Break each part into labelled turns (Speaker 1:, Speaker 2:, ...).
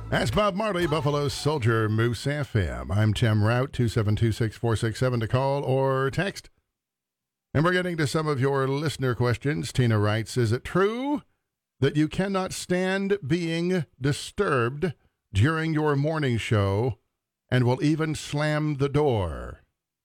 Speaker 1: That's Bob Marley, Buffalo Soldier, Moose FM. I'm Tim Rout, 272-6467 to call or text. And we're getting to some of your listener questions. Tina writes, is it true that you cannot stand being disturbed during your morning show and will even slam the door?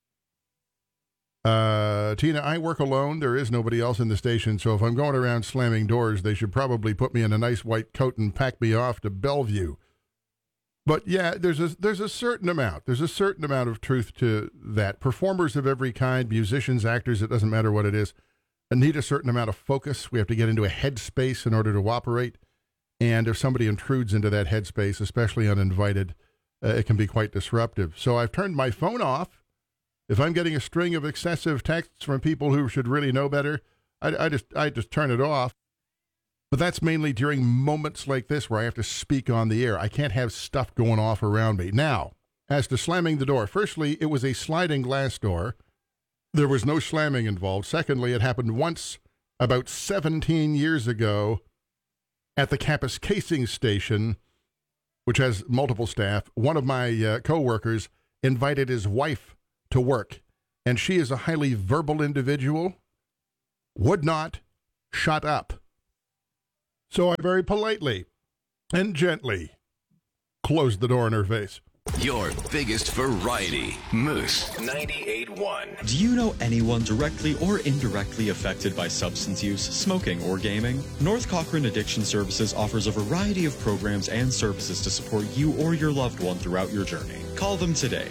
Speaker 1: Tina, I work alone. There is nobody else in the station, so if I'm going around slamming doors, they should probably put me in a nice white coat and pack me off to Bellevue. But yeah, there's a certain amount. There's a certain amount of truth to that. Performers of every kind, musicians, actors, it doesn't matter what it is, need a certain amount of focus. We have to get into a headspace in order to operate. And if somebody intrudes into that headspace, especially uninvited, it can be quite disruptive. So I've turned my phone off. If I'm getting a string of excessive texts from people who should really know better, I just turn it off. But that's mainly during moments like this where I have to speak on the air. I can't have stuff going off around me. Now, as to slamming the door, firstly, it was a sliding glass door. There was no slamming involved. Secondly, it happened once about 17 years ago at the campus casing station, which has multiple staff. One of my coworkers invited his wife to work, and she is a highly verbal individual, would not shut up. So I very politely and gently closed the door in her face.
Speaker 2: Your biggest variety, Moose 98.1.
Speaker 3: Do you know anyone directly or indirectly affected by substance use, smoking, or gaming? North Cochrane Addiction Services offers a variety of programs and services to support you or your loved one throughout your journey. Call them today,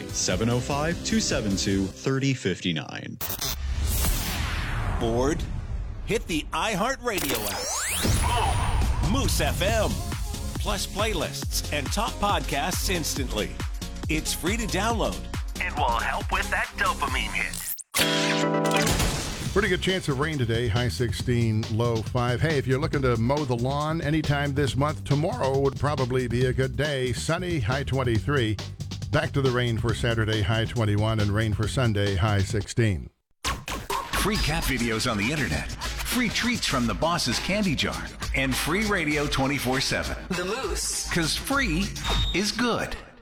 Speaker 3: 705-272-3059.
Speaker 4: Bored? Hit the iHeartRadio app. Moose FM. Plus playlists and top podcasts instantly. It's free to download.
Speaker 5: It will help with that dopamine hit.
Speaker 1: Pretty good chance of rain today, high 16, low 5. Hey, if you're looking to mow the lawn anytime this month, tomorrow would probably be a good day. Sunny, high 23. Back to the rain for Saturday, high 21, and rain for Sunday, high 16.
Speaker 2: Free cat videos on the internet, free treats from the boss's candy jar, and free radio 24/7.
Speaker 6: The Moose.
Speaker 2: 'Cause free is good.